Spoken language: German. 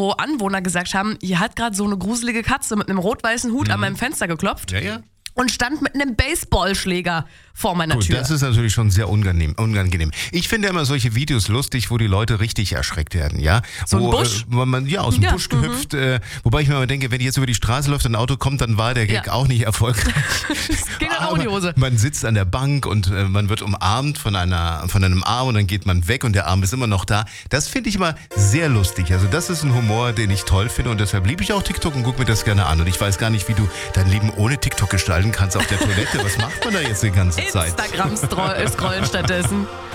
wo Anwohner gesagt haben, hier hat gerade so eine gruselige Katze mit einem rot-weißen Hut an meinem Fenster geklopft. Ja. Und stand mit einem Baseballschläger vor meiner Gut, Tür. das ist natürlich schon sehr unangenehm. Ich finde immer solche Videos lustig, wo die Leute richtig erschreckt werden, ja? So ein Busch? Wo man aus dem Busch hüpft. Wobei ich mir immer denke, wenn jetzt über die Straße läuft und ein Auto kommt, dann war der Gag auch nicht erfolgreich. Das ging dann auch in die Hose. Man sitzt an der Bank und man wird umarmt von einem Arm und dann geht man weg und der Arm ist immer noch da. Das finde ich immer sehr lustig. Also das ist ein Humor, den ich toll finde und deshalb liebe ich auch TikTok und gucke mir das gerne an. Und ich weiß gar nicht, wie du dein Leben ohne TikTok gestalten kannst auf der Toilette. Was macht man da jetzt die ganze Zeit? Instagram scrollen stattdessen.